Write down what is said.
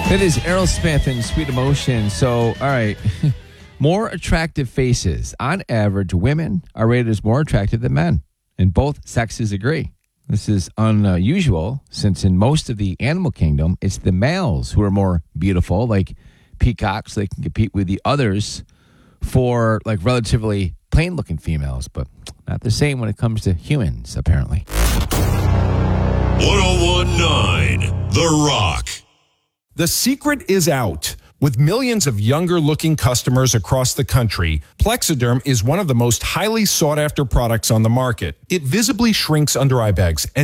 It is Aerosmith and Sweet Emotion. So, all right. More attractive faces. On average, women are rated as more attractive than men, and both sexes agree. This is unusual since in most of the animal kingdom, it's the males who are more beautiful, like peacocks. They can compete with the others for like relatively plain-looking females, but not the same when it comes to humans, apparently. 1019 The Rock. The secret is out. With millions of younger-looking customers across the country, Plexiderm is one of the most highly sought-after products on the market. It visibly shrinks under eye bags and